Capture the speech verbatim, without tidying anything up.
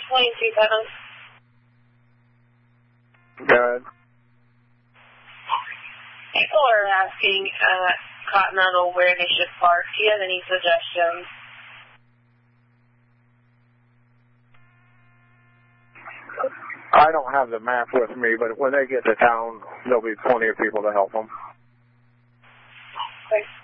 twenty-two seven. Good. People are asking at Continental where they should park. Do you have any suggestions? I don't have the map with me, but when they get to town, there'll be plenty of people to help them. Okay.